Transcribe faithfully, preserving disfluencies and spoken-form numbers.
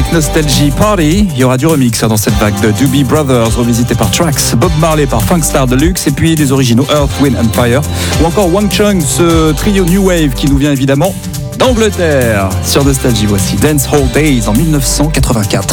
Nostalgie Party. Il y aura du remix dans cette vague de Doobie Brothers, revisité par Trax, Bob Marley par Funkstar Deluxe, et puis des originaux Earth, Wind and Fire, ou encore Wang Chung, ce trio New Wave qui nous vient évidemment d'Angleterre. Sur Nostalgie, voici Dance Hall Days en dix-neuf cent quatre-vingt-quatre.